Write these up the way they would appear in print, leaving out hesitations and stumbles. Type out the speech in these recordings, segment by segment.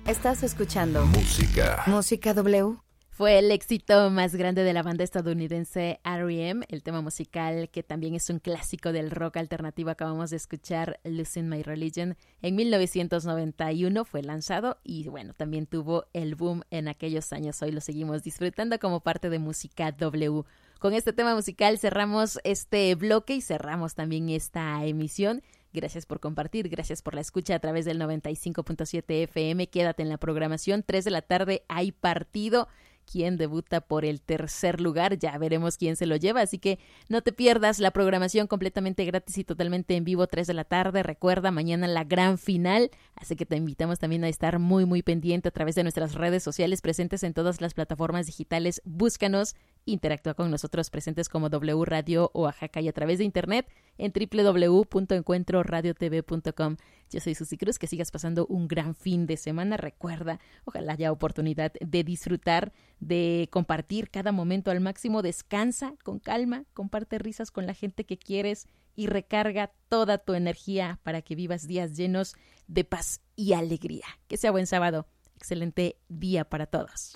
Estás escuchando Música W. Fue el éxito más grande de la banda estadounidense R.E.M., el tema musical que también es un clásico del rock alternativo. Acabamos de escuchar Losing My Religion. En 1991 fue lanzado y bueno, también tuvo el boom en aquellos años. Hoy lo seguimos disfrutando como parte de Música W. Con este tema musical cerramos este bloque y cerramos también esta emisión. Gracias por compartir, gracias por la escucha a través del 95.7 FM. Quédate en la programación, 3 de la tarde hay partido. ¿Quién debuta por el tercer lugar? Ya veremos quién se lo lleva, así que no te pierdas la programación completamente gratis y totalmente en vivo, 3 de la tarde. Recuerda, mañana la gran final, así que te invitamos también a estar muy pendiente a través de nuestras redes sociales presentes en todas las plataformas digitales. Búscanos, interactúa con nosotros presentes como W Radio Oaxaca y a través de internet en www.encuentroradiotv.com. Yo soy Susi Cruz, que sigas pasando un gran fin de semana. Recuerda, ojalá haya oportunidad de disfrutar, de compartir cada momento al máximo. Descansa con calma, comparte risas con la gente que quieres y recarga toda tu energía para que vivas días llenos de paz y alegría. Que sea buen sábado. Excelente día para todos.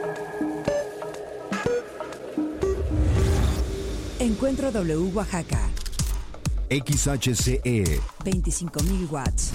Encuentro W Oaxaca. XHCE 25,000 watts.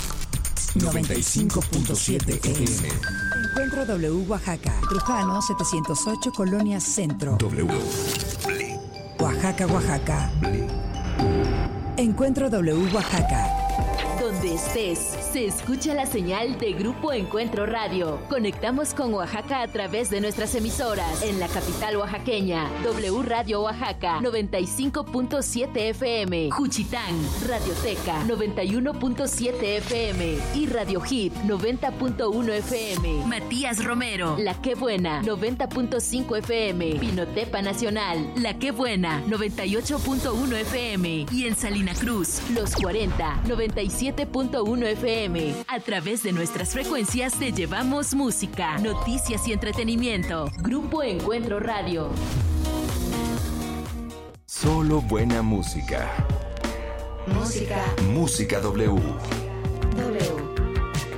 95.7 FM. Encuentro W Oaxaca. Trujano 708 Colonia Centro. W. Oaxaca, Oaxaca. Encuentro W Oaxaca. Donde estés, se escucha la señal de Grupo Encuentro Radio. Conectamos con Oaxaca a través de nuestras emisoras. En la capital oaxaqueña, W Radio Oaxaca, 95.7 FM. Juchitán, Radioteca, 91.7 FM. Y Radio Hit, 90.1 FM. Matías Romero, La Qué Buena, 90.5 FM. Pinotepa Nacional, La Qué Buena, 98.1 FM. Y en Salina Cruz, Los 40, 97.1 FM. A través de nuestras frecuencias te llevamos música, noticias y entretenimiento. Grupo Encuentro Radio. Solo buena música. Música Música W.